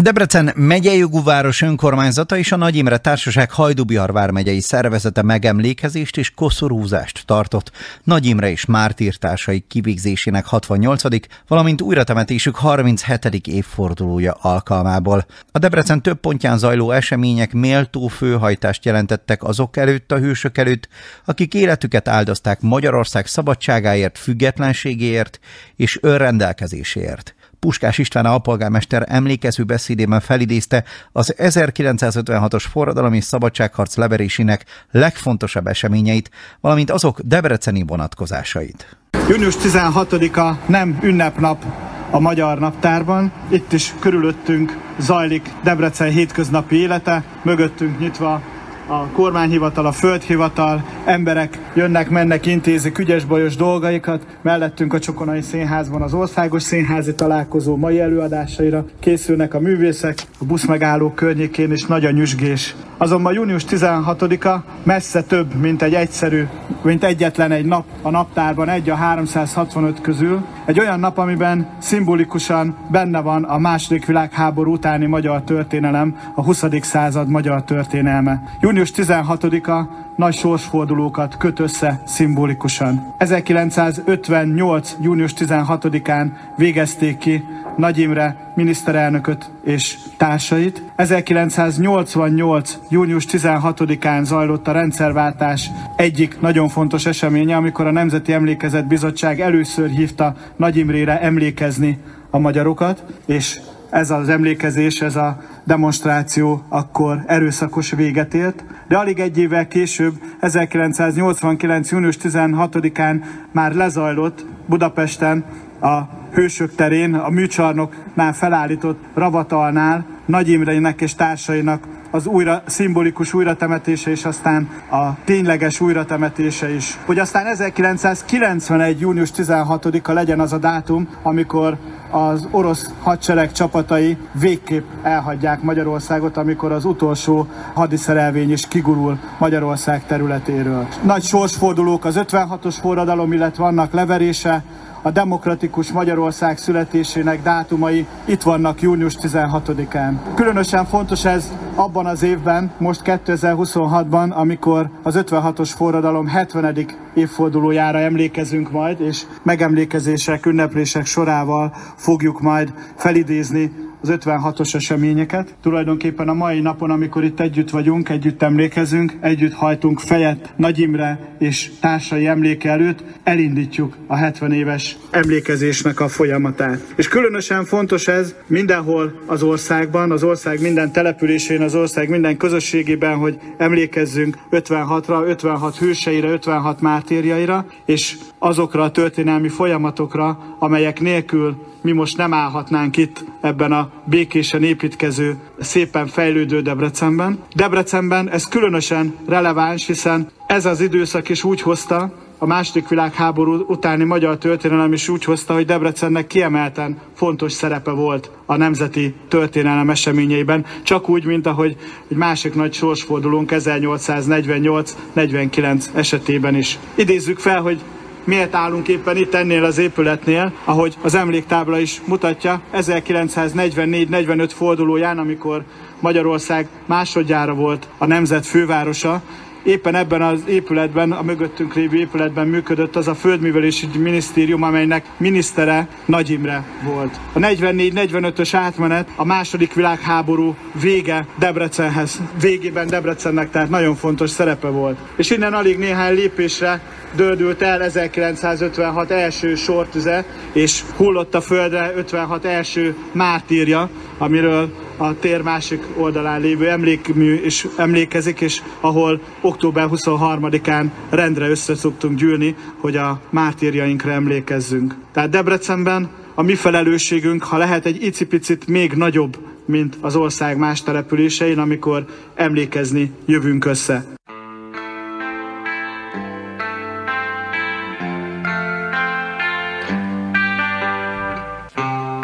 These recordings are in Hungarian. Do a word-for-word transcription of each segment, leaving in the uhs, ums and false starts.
Debrecen megyei jogú város önkormányzata és a Nagy Imre Társaság Hajdú-Bihar vármegyei szervezete megemlékezést és koszorúzást tartott Nagy Imre és mártírtársai kivégzésének hatvannyolcadik valamint újratemetésük harminchetedik évfordulója alkalmából. A Debrecen több pontján zajló események méltó főhajtást jelentettek azok előtt, a hősök előtt, akik életüket áldozták Magyarország szabadságáért, függetlenségéért és önrendelkezéséért. Puskás István alpolgármester emlékező beszédében felidézte az ezerkilencszázötvenhatos forradalom és szabadságharc leverésének legfontosabb eseményeit, valamint azok debreceni vonatkozásait. június tizenhatodika nem ünnepnap a magyar naptárban. Itt is körülöttünk zajlik Debrecen hétköznapi élete, mögöttünk nyitva a kormányhivatal, a földhivatal, emberek jönnek, mennek, intézik ügyes-bajos dolgaikat, mellettünk a Csokonai Színházban az országos színházi találkozó mai előadásaira készülnek a művészek, a buszmegálló környékén is nagy a nyüzsgés. Azonban június tizenhatodika messze több, mint egy egyszerű, mint egyetlen egy nap a naptárban, egy a háromszázhatvanöt közül. Egy olyan nap, amiben szimbolikusan benne van a második világháború utáni magyar történelem, a huszadik század magyar történelme. június tizenhatodika nagy sorsfordulókat köt össze szimbolikusan. ezerkilencszázötvennyolc. június tizenhatodikán végezték ki Nagy Imre miniszterelnököt és társait. ezerkilencszáznyolcvannyolc. június tizenhatodikán zajlott a rendszerváltás egyik nagyon fontos eseménye, amikor a Nemzeti Emlékezet Bizottság először hívta Nagy Imrére emlékezni a magyarokat, és ez az emlékezés, ez a demonstráció akkor erőszakos véget ért, de alig egy évvel később, ezerkilencszáznyolcvankilenc. június tizenhatodikán már lezajlott Budapesten a Hősök terén, a műcsarnoknál felállított ravatalnál Nagy Imrének és társainak az újra, szimbolikus újratemetése és aztán a tényleges újratemetése is. Hogy aztán ezerkilencszázkilencvenegy. június tizenhatodika legyen az a dátum, amikor az orosz hadsereg csapatai végképp elhagyják Magyarországot, amikor az utolsó hadiszerelvény is kigurul Magyarország területéről. Nagy sorsfordulók az ötvenhatos forradalom, illetve annak leverése, a demokratikus Magyarország születésének dátumai itt vannak június tizenhatodikán. Különösen fontos ez abban az évben, most kétezer-huszonhatban, amikor az ötvenhatos forradalom hetvenedik évfordulójára emlékezünk majd, és megemlékezések, ünneplések sorával fogjuk majd felidézni az ötvenhatos eseményeket. Tulajdonképpen a mai napon, amikor itt együtt vagyunk, együtt emlékezünk, együtt hajtunk fejet Nagy Imre és társai emléke előtt, elindítjuk a hetven éves emlékezésnek a folyamatát. És különösen fontos ez mindenhol az országban, az ország minden településén, az ország minden közösségében, hogy emlékezzünk ötvenhatra, ötvenhat hőseire, ötvenhat mártírjaira, és azokra a történelmi folyamatokra, amelyek nélkül mi most nem állhatnánk itt ebben a békésen építkező, szépen fejlődő Debrecenben. Debrecenben ez különösen releváns, hiszen ez az időszak is úgy hozta, a második világháború utáni magyar történelem is úgy hozta, hogy Debrecennek kiemelten fontos szerepe volt a nemzeti történelem eseményeiben, csak úgy, mint ahogy egy másik nagy sorsfordulónk ezernyolcszáznegyvennyolc negyvenkilenc esetében is. Idézzük fel, hogy miért állunk éppen itt ennél az épületnél, ahogy az emléktábla is mutatja, ezerkilencszáznegyvennégy negyvenöt fordulóján, amikor Magyarország másodjára volt a nemzet fővárosa, éppen ebben az épületben, a mögöttünk lévő épületben működött az a földművelési minisztérium, amelynek minisztere Nagy Imre volt. A negyvennégy negyvenötös átmenet a második világháború vége Debrecenhez, végében Debrecennek tehát nagyon fontos szerepe volt. És innen alig néhány lépésre dördült el ezerkilencszázötvenhat első sortüze, és hullott a földre ötvenhat első mártírja, amiről a tér másik oldalán lévő emlékmű is emlékezik, és ahol október huszonharmadikán rendre össze szoktunk gyűlni, hogy a mártírjainkra emlékezzünk. Tehát Debrecenben a mi felelősségünk, ha lehet, egy icipicit még nagyobb, mint az ország más településein, amikor emlékezni jövünk össze.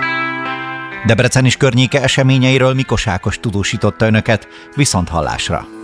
Debrecen és környéke eseményeiről Mikos Ákos tudósította önöket, viszont hallásra.